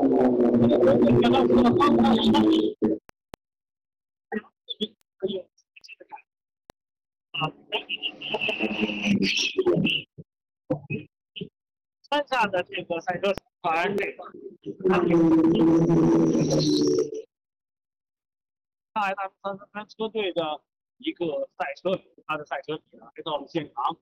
山下的这个赛车场，这个上海大三车队的一个赛车，他的赛车体来到了现场。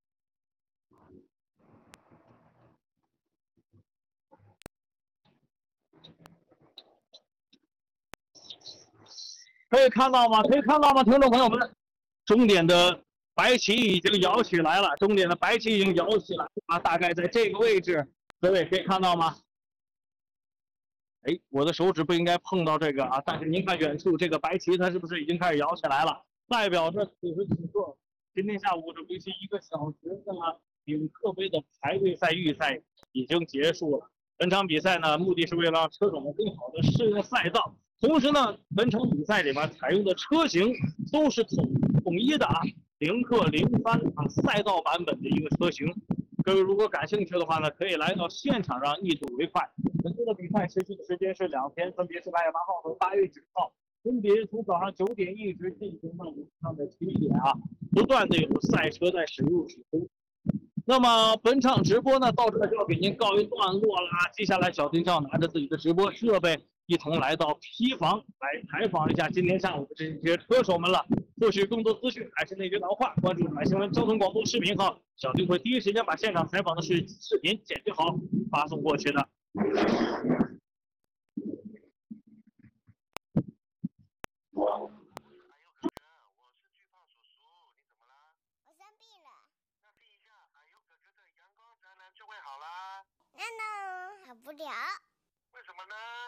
可以看到吗？可以看到吗，听众朋友们？终点的白旗已经摇起来了，终点的白旗已经摇起来啊，大概在这个位置，各位可以看到吗？哎，我的手指不应该碰到这个啊，但是您看远处这个白旗，它是不是已经开始摇起来了？代表着此时此刻，今天下午这为期1个小时的领克杯的排位赛预赛已经结束了。本场比赛呢，目的是为了让车手们更好的适应赛道，同时呢，本场比赛里面采用的车型都是统一的啊，领克03啊赛道版本的一个车型。各位如果感兴趣的话呢，可以来到现场上一睹为快。本次的比赛持续的时间是2天，分别是8月8号和8月9号，分别从早上9点一直进行到晚上的7点啊，不断的有赛车在驶入时空。那么本场直播呢，到这就要给您告一段落啦。接下来小丁就要拿着自己的直播设备，一同来到 P 房来采访一下今天下午的这些车手们了。获取更多资讯，还是那句老话，关注百新闻交通广播视频号，小丁会第一时间把现场采访的视频剪辑好发送过去的。 就会好啦。那呢，好不了。 为什么呢？